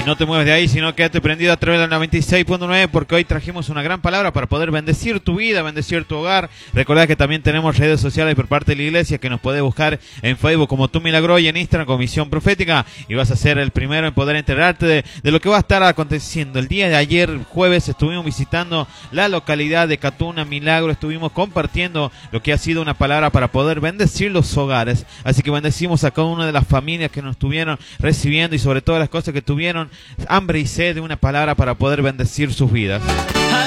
no te mueves de ahí, sino quédate prendido a través del 96.9, porque hoy trajimos una gran palabra para poder bendecir tu vida, bendecir tu hogar. Recordad que también tenemos redes sociales por parte de la iglesia, que nos podés buscar en Facebook como Tu Milagro y en Instagram como Misión Profética, y vas a ser el primero en poder enterarte de lo que va a estar aconteciendo. El día de ayer, jueves, estuvimos visitando la localidad de Catuna, Milagro, estuvimos compartiendo lo que ha sido una palabra para poder bendecir los hogares. Así que bendecimos a cada una de las familias que nos estuvieron recibiendo y sobre todas las cosas que tuvieron hambre y sed de una palabra para poder bendecir sus vidas.